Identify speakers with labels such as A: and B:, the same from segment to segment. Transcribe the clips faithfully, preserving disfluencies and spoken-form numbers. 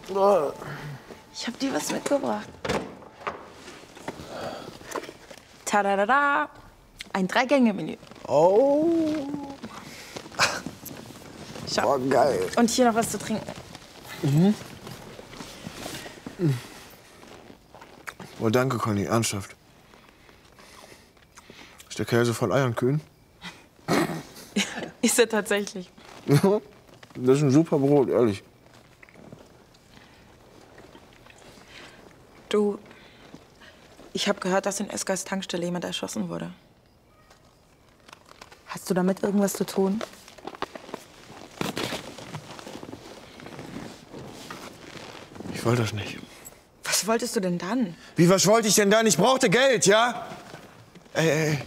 A: Ich hab dir was mitgebracht. Tadadada! Ein Drei-Gänge-Menü.
B: Oh.
A: Schau.
B: Oh, geil.
A: Und hier noch was zu trinken.
B: Mhm. Oh, danke, Conny. Ernsthaft. Ist der Käse voll Eiern kühn?
A: Ist er tatsächlich.
B: Ja, das ist ein super Brot, ehrlich.
A: Du, ich habe gehört, dass in Özgers Tankstelle jemand erschossen wurde. Hast du damit irgendwas zu tun?
B: Ich wollte das nicht.
A: Was wolltest du denn dann?
B: Wie, was wollte ich denn dann? Ich brauchte Geld, ja? Ey, ey, ey.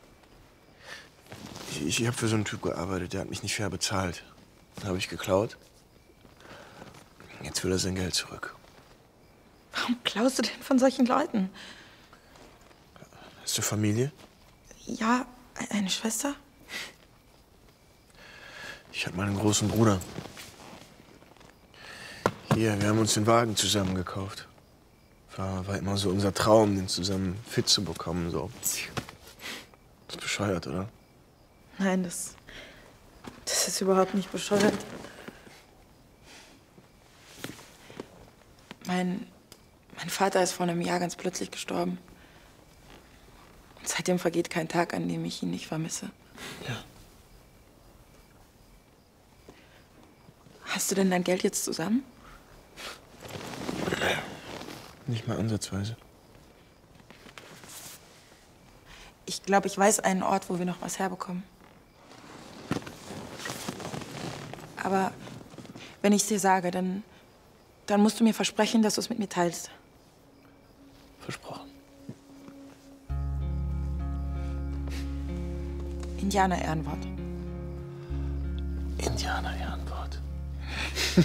B: Ich, ich habe für so einen Typ gearbeitet, der hat mich nicht fair bezahlt. Dann habe ich geklaut. Jetzt will er sein Geld zurück.
A: Warum klaust du denn von solchen Leuten?
B: Hast du Familie?
A: Ja, eine Schwester?
B: Ich habe meinen großen Bruder. Hier, wir haben uns den Wagen zusammen gekauft. War, war immer so unser Traum, den zusammen fit zu bekommen. So. Das ist bescheuert, oder?
A: Nein, das, das ist überhaupt nicht bescheuert. Mein, mein Vater ist vor einem Jahr ganz plötzlich gestorben. Und seitdem vergeht kein Tag, an dem ich ihn nicht vermisse.
B: Ja.
A: Hast du denn dein Geld jetzt zusammen?
B: Nicht mal ansatzweise.
A: Ich glaube, ich weiß einen Ort, wo wir noch was herbekommen. Aber wenn ich es dir sage, dann, dann musst du mir versprechen, dass du es mit mir teilst.
B: Versprochen.
A: Indianer-Ehrenwort.
B: Indianer-Ehrenwort.